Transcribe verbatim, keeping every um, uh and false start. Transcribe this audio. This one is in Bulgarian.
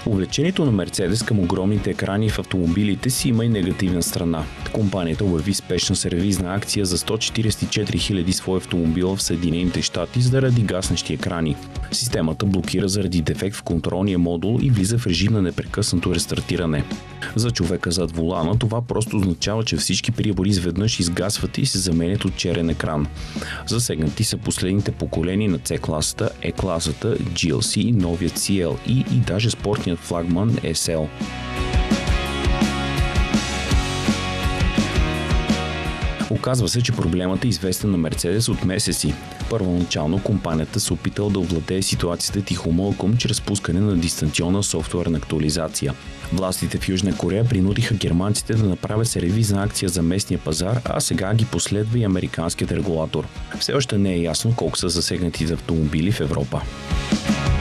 Увлечението на Мерцедес към огромните екрани в автомобилите си има и негативна страна. Компанията обяви спешна сервизна акция за сто четиридесет и четири хиляди свои автомобила в Съединените щати заради гаснещи екрани. Системата блокира заради дефект в контролния модул и влиза в режим на непрекъснато рестартиране. За човека зад волана това просто означава, че всички прибори изведнъж изгасват и се заменят от черен екран. Засегнати са последните поколения на C-класата, E-класата, джи ел си, новият си ел и и даже спортният флагман ес ел. Оказва се, че проблемът е известен на Мерцедес от месеци. Първоначално компанията се опитала да овладее ситуацията тихомълком чрез пускане на дистанционна софтуерна актуализация. Властите в Южна Корея принудиха германците да направят сервизна акция за местния пазар, а сега ги последва и американският регулатор. Все още не е ясно колко са засегнатите автомобили в Европа.